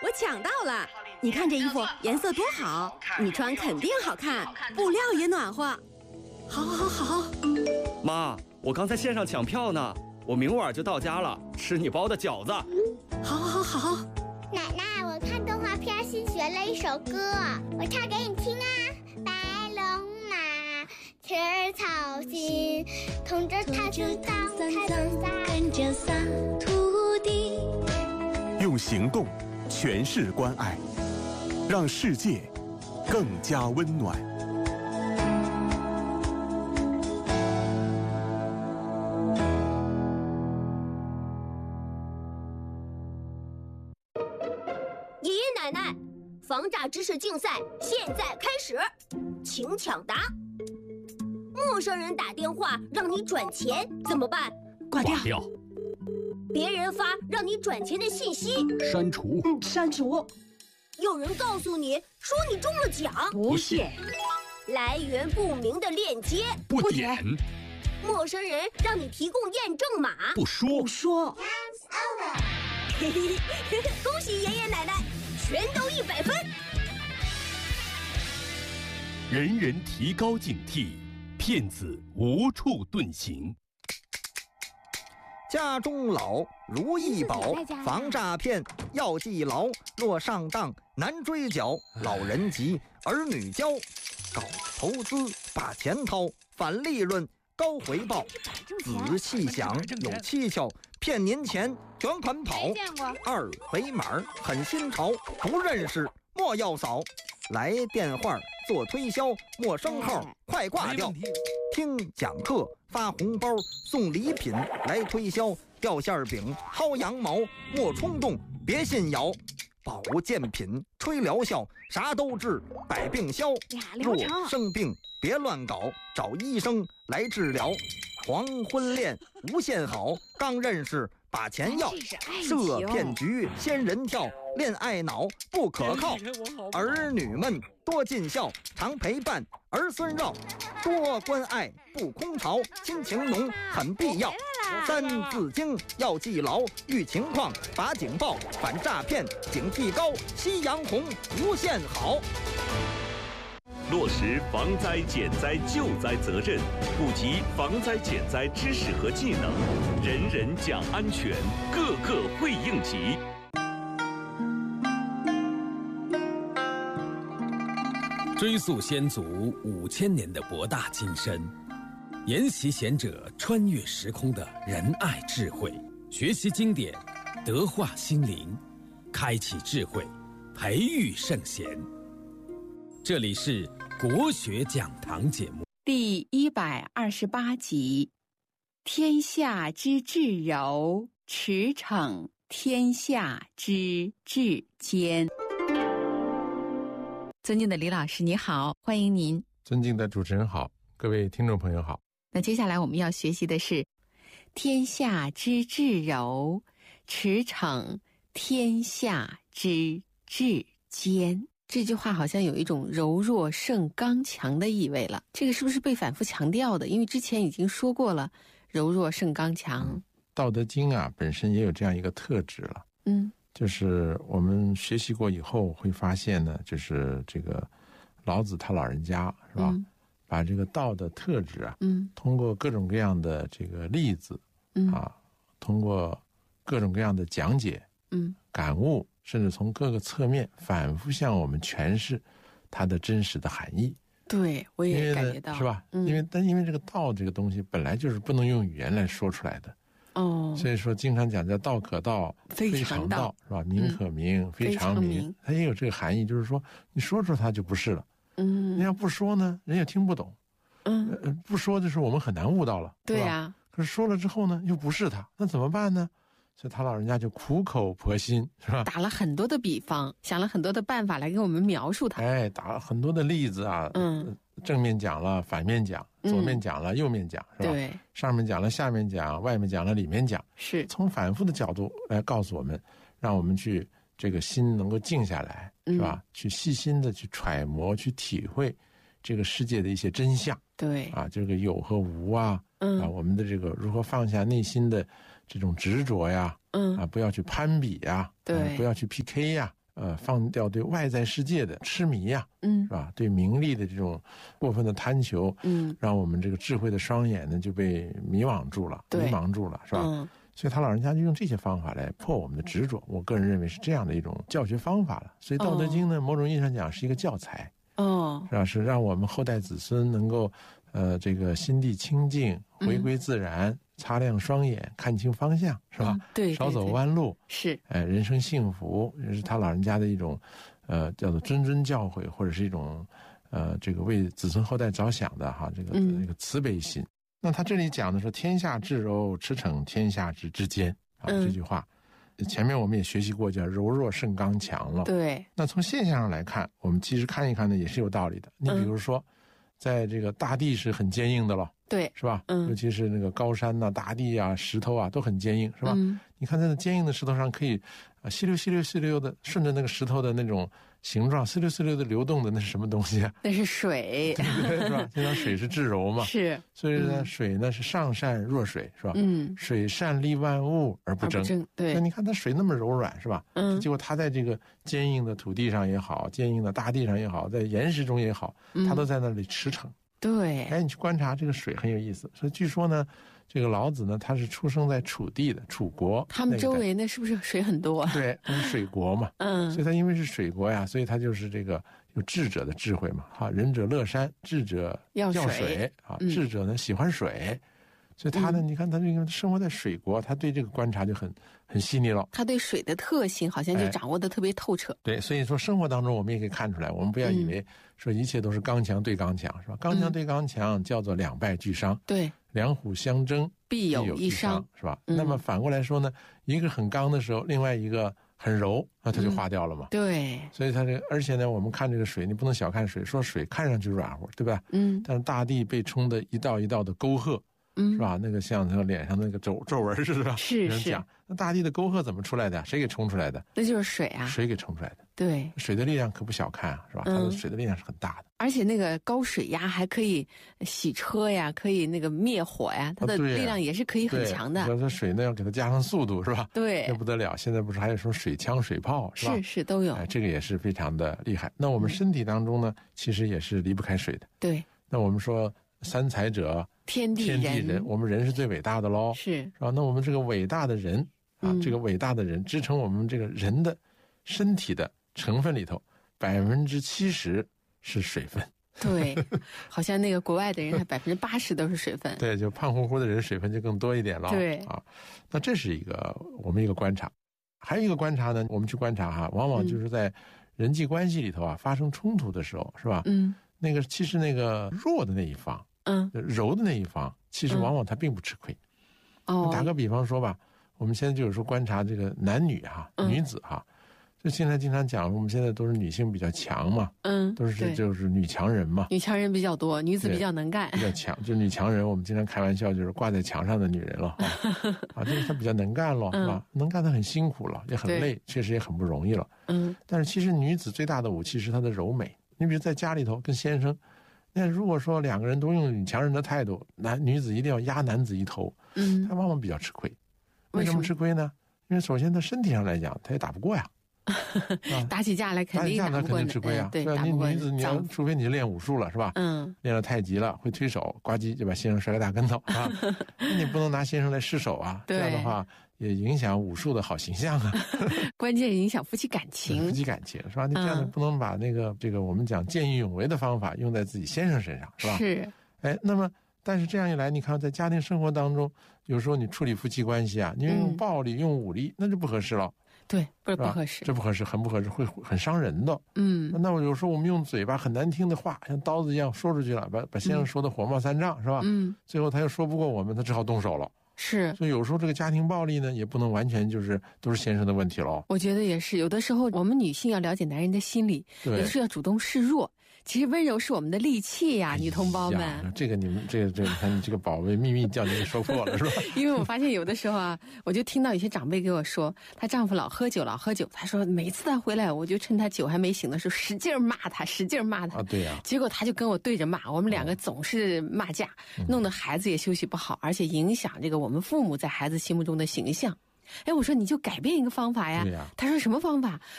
我抢到了！你看这衣服颜色多好，你穿肯定好看，布料也暖和。好。 妈，我刚在线上抢票呢，我明晚就到家了，吃你包的饺子。 好。 奶奶，我看动画片新学了一首歌，我唱给你听啊。白龙马，吃草心，同着它去当开门撒，跟着撒土地。 用行动诠释关爱，让世界更加温暖。 爷爷奶奶，防诈知识竞赛现在开始，请抢答。陌生人打电话让你转钱怎么办？ 挂掉。 别人发让你转钱的信息， 删除。 有人告诉你说你中了奖， 不信。 来源不明的链接， 不点。 陌生人让你提供验证码， 不说。 恭喜爷爷奶奶，全都100分。 人人提高警惕，骗子无处遁形。 家中老，如意宝，防诈骗要记牢。若上当难追缴，老人急，儿女教。搞投资把钱掏，返利润高回报。仔细想有蹊跷，骗您钱卷款跑。二维码很新潮，不认识莫要扫。来电话做推销，陌生号快挂掉。听讲课发红包，送礼品来推销。掉馅饼薅羊毛，莫冲动别信谣。保健品吹疗效，啥都治百病消。若生病别乱搞，找医生来治疗。黄昏恋无限好，刚认识把钱要。设骗局仙人跳，恋爱脑不可靠。儿女们多尽孝，常陪伴儿孙绕。多关爱不空巢，亲情浓很必要。三字经要记牢，遇情况把警报，反诈骗警惕高，夕阳红无限好。 落实防灾减灾救灾责任，普及防灾减灾知识和技能，人人讲安全，个个会应急。 追溯先祖5000年的博大精深，研习贤者穿越时空的仁爱智慧，学习经典，德化心灵，开启智慧，培育圣贤。这里是国学讲堂节目第128集，天下之至柔，驰骋天下之至坚。尊敬的李老师你好，欢迎您。 尊敬的主持人好，各位听众朋友好。 那接下来我们要学习的是天下之至柔，驰骋天下之至坚。这句话好像有一种柔弱胜刚强的意味了，这个是不是被反复强调的？因为之前已经说过了柔弱胜刚强。 道德经啊本身也有这样一个特质了，就是我们学习过以后会发现呢，就是这个老子他老人家是吧，把这个道的特质啊，通过各种各样的这个例子，通过各种各样的讲解，感悟，甚至从各个侧面反复向我们诠释它的真实的含义。 对，我也感觉到， 是吧？因为这个道这个东西本来就是不能用语言来说出来的。所以说经常讲叫道可道，非常道，是吧？名可名，非常名，它也有这个含义，就是说你说出它就不是了。你要不说呢，人也听不懂。不说的时候我们很难悟到了， 对呀。 可是说了之后呢，又不是它，那怎么办呢？所以他老人家就苦口婆心，是吧？ 打了很多的比方，想了很多的办法来给我们描述它。 打了很多的例子啊，正面讲了，反面讲，左面讲了，右面讲，是吧？ 对， 上面讲了，下面讲，外面讲了，里面讲， 是从反复的角度来告诉我们，让我们去这个心能够静下来，是吧？去细心的去揣摩，去体会这个世界的一些真相。 对啊，这个有和无啊，我们的这个如何放下内心的这种执着呀，不要去攀比呀， 对， 不要去 PK 呀， 放掉对外在世界的痴迷呀，是吧？对名利的这种过分的贪求，让我们这个智慧的双眼呢就被迷茫住了，是吧？所以他老人家就用这些方法来破我们的执着。我个人认为是这样的一种教学方法了。所以《道德经》呢，某种意义上讲是一个教材，是吧？是让我们后代子孙能够这个心地清净，回归自然。擦亮双眼，看清方向，是吧？ 对， 少走弯路， 是。 人生幸福，也是他老人家的一种，叫做谆教诲，或者是一种，这个为子孙后代着想的哈，这个慈悲心。那他这里讲的说，天下至柔，驰骋天下之间啊，这句话，前面我们也学习过，叫柔弱胜刚强了。 对。 那从现象上来看，我们其实看一看呢，也是有道理的。你比如说，在这个大地是很坚硬的了。 对， 是吧？尤其是那个高山呐、大地啊、石头啊，都很坚硬，是吧？你看在那坚硬的石头上，可以稀溜的顺着那个石头的那种形状，稀溜的流动的，那是什么东西啊？ 那是水， 对，是吧？就像水是至柔嘛， 是。 所以呢，水呢是上善若水，是吧？水善利万物而不争。 对。 那你看它水那么柔软，是吧？结果它在这个坚硬的土地上也好，坚硬的大地上也好，在岩石中也好，它都在那里驰骋。 对， 你去观察这个水很有意思。所以据说呢，这个老子呢，他是出生在楚地的楚国， 他们周围那是不是水很多？ 对，他是水国嘛，所以他因为是水国呀，所以他就是这个有智者的智慧嘛，仁者乐山，智者要水啊，智者呢喜欢水，所以他呢，你看他这个生活在水国，他对这个观察就很细腻了。 他对水的特性好像就掌握的特别透彻。 对，所以说生活当中我们也可以看出来，我们不要以为说一切都是刚强对刚强，是吧？刚强对刚强叫做两败俱伤。 对， 两虎相争必有一伤， 是吧？那么反过来说呢，一个很刚的时候，另外一个很柔，那它就化掉了嘛。 对， 所以它这个，而且呢，我们看这个水，你不能小看水，说水看上去软和，对吧？但是大地被冲的一道一道的沟壑。是吧？那个像他脸上那个皱纹似的， 是。 那大地的沟壑怎么出来的？谁给冲出来的？ 那就是水啊！ 水给冲出来的。 对， 水的力量可不小看啊，是吧？它的水的力量是很大的。 而且那个高水压还可以洗车呀，可以那个灭火呀，它的力量也是可以很强的。 这水呢要给它加上速度，是吧？ 对， 那不得了。现在不是还有什么水枪、水炮，是吧？ 是都有。 这个也是非常的厉害。那我们身体当中呢，其实也是离不开水的。 对。 那我们说三才者。 天地人， 我们人是最伟大的喽， 是吧？那我们这个伟大的人啊，这个伟大的人支撑我们这个人的身体的成分里头，70%是水分。 对，好像那个国外的人还80%都是水分。 对，就胖乎乎的人水分就更多一点了。 对啊，那这是我们一个观察，还有一个观察呢，我们去观察哈，往往就是在人际关系里头啊发生冲突的时候，是吧？那个其实那个弱的那一方。柔的那一方，其实往往他并不吃亏。打个比方说吧，我们现在就有时候观察这个男女哈，女子哈，就现在经常讲，我们现在都是女性比较强嘛，都是就是女强人嘛， 女强人比较多，女子比较能干， 比较强，就是女强人，我们经常开玩笑，就是挂在墙上的女人了啊，就是她比较能干了，是吧？能干的很辛苦了，也很累，确实也很不容易了。但是其实女子最大的武器是她的柔美。你比如在家里头跟先生。那如果说两个人都用女强人的态度，女子一定要压男子一头，他往往比较吃亏。为什么吃亏呢？因为首先他身体上来讲，他也打不过呀。 打起架来肯定打不过， 吃亏啊。 对， 你女子你要，除非你是练武术了，是吧？练了太极了，会推手，呱唧就把先生摔个大跟头啊。那你不能拿先生来失手啊，这样的话也影响武术的好形象啊。 关键是影响夫妻感情。 夫妻感情是吧？你这样的不能把这个我们讲见义勇为的方法用在自己先生身上，是吧？ 是。 那么但是这样一来，你看在家庭生活当中，有时候你处理夫妻关系啊，你用暴力、用武力，那就不合适了。 对，不合适， 这不合适，很不合适，会很伤人的。那我有时候我们用嘴巴很难听的话，像刀子一样说出去了，把先生说的火冒三丈，是吧？最后他又说不过我们，他只好动手了。 是， 所以有时候这个家庭暴力呢，也不能完全都是先生的问题了。 我觉得也是，有的时候我们女性要了解男人的心理，有的时候要主动示弱。其实温柔是我们的利器呀，女同胞们。 这个你们这个看你这个宝贝秘密叫你给说破了是吧？ 因为我发现有的时候啊，我就听到有些长辈给我说，她丈夫老喝酒，她说每次他回来，我就趁他酒还没醒的时候使劲骂他啊， 对呀。 结果他就跟我对着骂，我们两个总是骂架，弄得孩子也休息不好，而且影响这个我们父母在孩子心目中的形象。我说你就改变一个方法呀。 对呀。 他说什么方法？